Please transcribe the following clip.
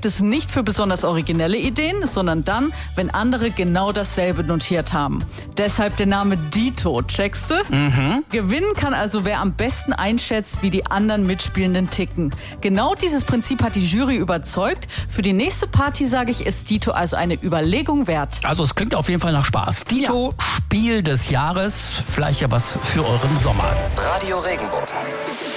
gibt es nicht für besonders originelle Ideen, sondern dann, wenn andere genau dasselbe notiert haben. Deshalb der Name Dito, checkst du? Gewinnen kann also, wer am besten einschätzt, wie die anderen Mitspielenden ticken. Genau dieses Prinzip hat die Jury überzeugt. Für die nächste Party, sage ich, ist Dito also eine Überlegung wert. Also es klingt auf jeden Fall nach Spaß. Dito, Spiel des Jahres, vielleicht ja was für euren Sommer. Radio Regenbogen.